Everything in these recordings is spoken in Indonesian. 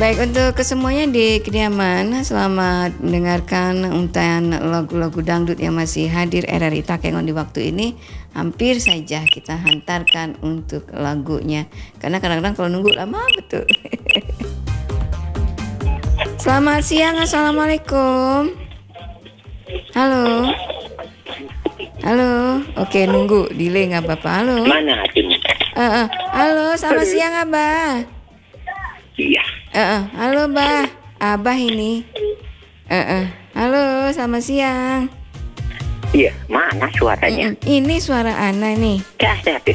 Baik, untuk kesemuanya di kediaman, selamat mendengarkan untayan lagu-lagu dangdut yang masih hadir RRI Takengon di waktu ini. Hampir saja kita hantarkan untuk lagunya, karena kadang-kadang kalau nunggu lama betul. Selamat siang, Assalamualaikum. Halo. Halo, oke nunggu, delay nggak apa-apa. Halo. Mana hatimu? Halo, selamat siang Abah. Iya. Halo Bah, Abah ini. Halo, selamat siang. Iya, mana suaranya? Ini suara Ana nih. Kasih.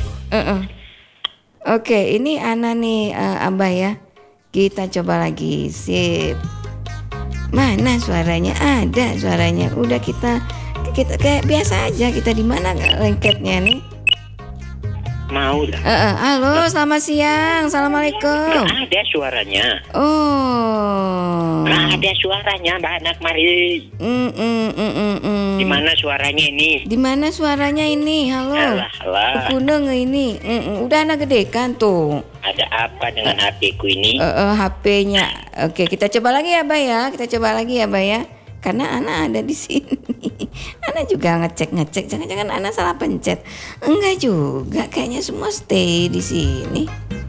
Oke, ini Ana nih, Abah ya. Kita coba lagi, sip. Mana suaranya? Ada suaranya. Udah kita kayak biasa aja. Kita di mana lengketnya nih? Mau lah. Halo, selamat siang. Assalamualaikum. Nggak ada suaranya. Oh. Nggak ada suaranya, Mbak Anak Mari. Di mana suaranya ini? Di mana suaranya ini? Halo. Alah. Kuneng ini. Udah anak gede kan tuh. Ada apa dengan HP-ku ini? HP-nya. Oke, kita coba lagi ya, Mbak ya. Kita coba lagi ya, Mbak ya. Karena Ana ada di sini. Ana juga ngecek. Jangan-jangan Ana salah pencet. Enggak juga. Kayaknya semua stay di sini.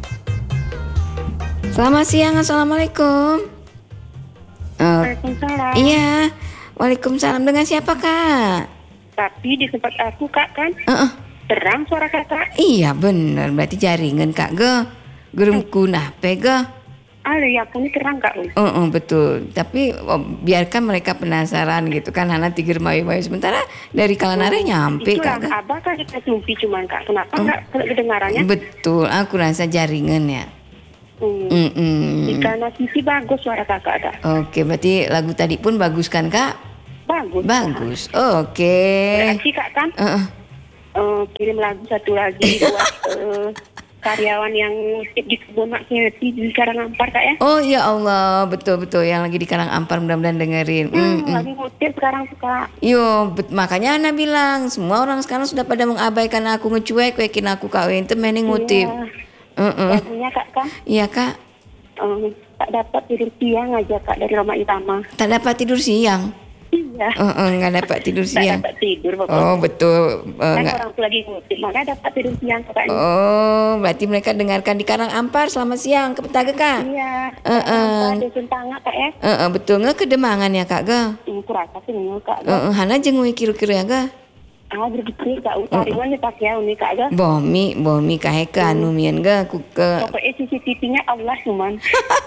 Selamat siang. Assalamualaikum. Waalaikumsalam. Iya. Waalaikumsalam. Dengan siapa, Kak? Tapi di tempat aku Kak kan terang suara Kakak. Iya bener. Berarti jaringan Kak ge. Gerem kunah pega. Ya aku ini terang Kak. Betul. Tapi biarkan mereka penasaran gitu kan. Hana tiger mayu-mayu. Sementara dari Kalanare nyampe Itulah Kak. Abah kan kita tumpi cuman Kak. Kenapa enggak kedengarannya? Betul. Aku rasa jaringan ya. Karena sisi bagus suara Kakak ada. Oke, berarti lagu tadi pun bagus kan Kak? Bagus. Oke. Berarti Kak kan kirim lagu satu lagi buat karyawan yang di kebun Mak Keti di Karangampar Kak ya. Oh ya Allah, betul yang lagi di Karangampar, mudah-mudahan dengerin. Lagi ngutip sekarang suka. Makanya Ana bilang semua orang sekarang sudah pada mengabaikan aku, ngecuekin aku kawin itu mending ngutip. Lagunya Kak kan? Iya Kak. Tak dapat tidur siang aja Kak dari Roma Itama. Tak dapat tidur siang. Iya. Nggak dapat tidur siang. Tak dapat tidur pokoknya. Oh betul. Kan orang tuh lagi ngutip, makanya dapat tidur siang Kak. Oh, berarti mereka dengarkan di Karangampar. Selamat siang ke Petaga Kak. Iya. Dusun Tangga Kak ya. Betul nggak kedemangan ya Kak ga? Kurasa sih Kak. Hana jengui kiru-kiru ya ga? Berpikir Kak utariwan ya Pak ya uni Kak ga. Bomi kaheka anu mieun ga ku ke. Pokoknya CCTV-nya Allah cuman.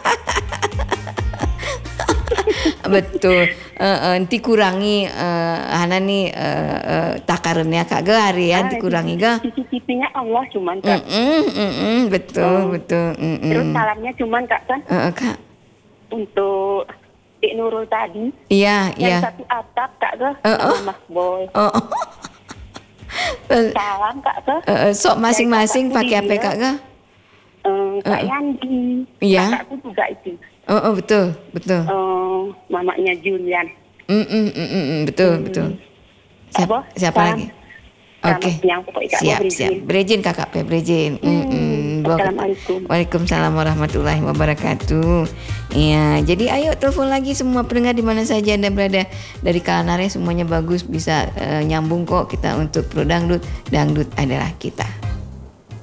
Betul. Nanti kurangi Hana nih takarannya Kak ga harian dikurangi ga. CCTV-nya Allah cuman Kak. Betul. Terus salamnya cuman Kak kan. Kak. Untuk Dik Nurul tadi. Iya. Yang satu atap Kak ga. Mas Boy. Salam Kak ga. Sok masing-masing pakai apa Kak ga? Kak Yandi. Iya. Kakakku juga itu. Betul. Mamanya Julian. Betul. Siapa lagi? Oke. Siap. Brejin Kakak Pe, Brejin. Assalamualaikum. Waalaikumsalam warahmatullahi wabarakatuh. Ya, jadi ayo telepon lagi semua pendengar di mana saja Anda berada. Dari Kalanare semuanya bagus, bisa nyambung kok kita untuk pro dangdut. Dangdut adalah kita.